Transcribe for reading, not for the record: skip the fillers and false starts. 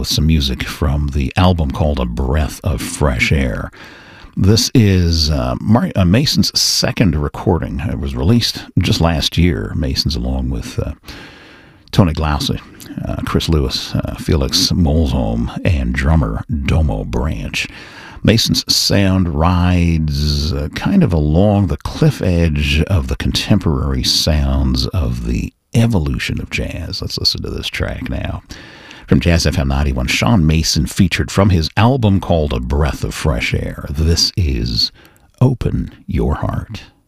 with some music from the album called A Breath of Fresh Air. This is Mason's second recording. It was released just last year. Mason's along with Tony Glauce, Chris Lewis, Felix Molsholm, and drummer Domo Branch. Mason's sound rides kind of along the cliff edge of the contemporary sounds of the evolution of jazz. Let's listen to this track now. From Jazz FM 91, Sean Mason featured from his album called A Breath of Fresh Air. This is Open Your Heart.